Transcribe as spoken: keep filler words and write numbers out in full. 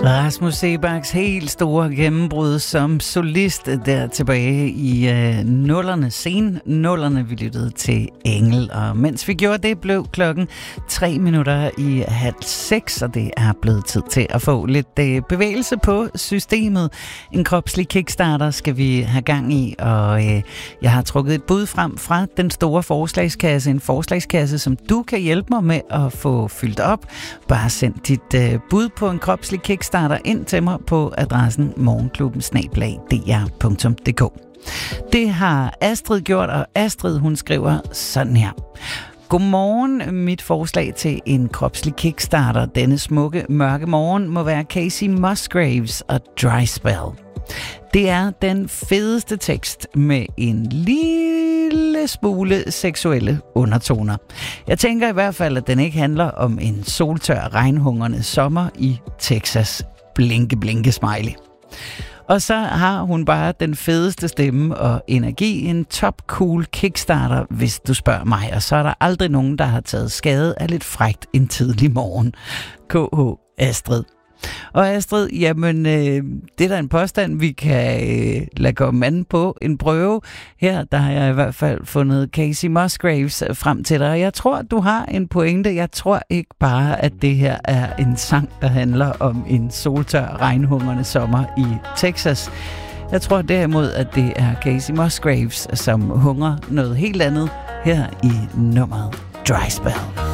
Rasmus Seebachs helt store gennembrud som solist der tilbage i øh, nullerne, sen nullerne, vi lyttede til Engel. Og mens vi gjorde det, blev klokken tre minutter i halv seks, og det er blevet tid til at få lidt øh, bevægelse på systemet. En kropslig kickstarter skal vi have gang i, og øh, jeg har trukket et bud frem fra den store forslagskasse. En forslagskasse, som du kan hjælpe mig med at få fyldt op. Bare send dit øh, bud på en kropslig kickstarter starter ind til mig på adressen morgenklubben snabel-a d r punktum d k. Det har Astrid gjort, og Astrid, hun skriver sådan her. Godmorgen, mit forslag til en kropslig kickstarter denne smukke mørke morgen må være Kacey Musgraves og Dry Spell. Det er den fedeste tekst med en lille smule seksuelle undertoner. Jeg tænker i hvert fald, at den ikke handler om en soltør, regnhungrende sommer i Texas. Blinke, blinke, smiley. Og så har hun bare den fedeste stemme og energi. En top cool kickstarter, hvis du spørger mig. Og så er der aldrig nogen, der har taget skade af lidt frækt en tidlig morgen. K H Astrid. Og Astrid, jamen, øh, det er da en påstand, vi kan øh, lade gå manden på en prøve. Her, der har jeg i hvert fald fundet Kacey Musgraves frem til dig. Jeg tror, du har en pointe. Jeg tror ikke bare, at det her er en sang, der handler om en soltør, regnhungrende sommer i Texas. Jeg tror derimod, at det er Kacey Musgraves, som hungrer noget helt andet her i nummeret Dry Spell.